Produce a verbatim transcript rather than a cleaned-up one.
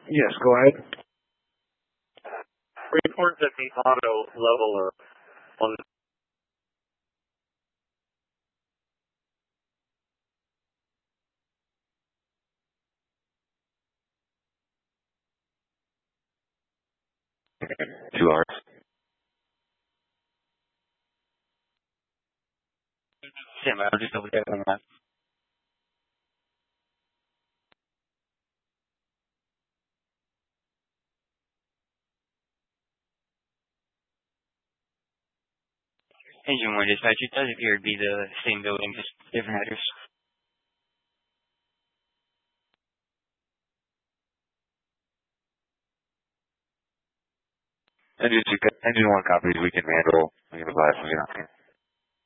Yes, go ahead. Reports at the auto level are on Two hours. Yeah, man, I'll just double check on that. Engine one dispatch, it does appear to be the same building, just different address. Engine two, engine one copies we can handle. We can apply it from the